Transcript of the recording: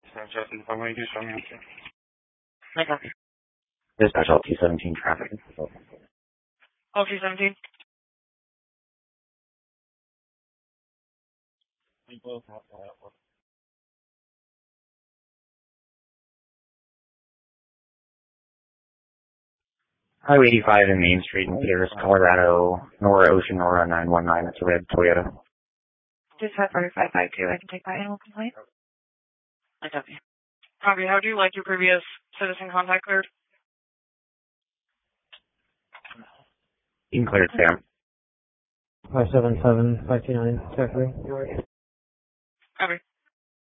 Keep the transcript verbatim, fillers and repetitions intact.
If I'm going to do something. I copy. Dispatch L T seventeen traffic. L T seventeen. We both have that one. Highway eighty-five in Main Street in Pierce, Colorado, Nora Ocean Nora nine one nine. It's a red Toyota. Dispatch forty-five five two. I can take that animal complaint. I copy. Copy. How do you like your previous citizen contact cleared? You can clear it, Sam. five seven seven five two nine, Jeffrey. Copy.